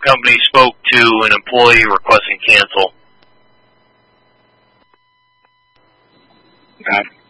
company spoke to an employee requesting cancel. Okay.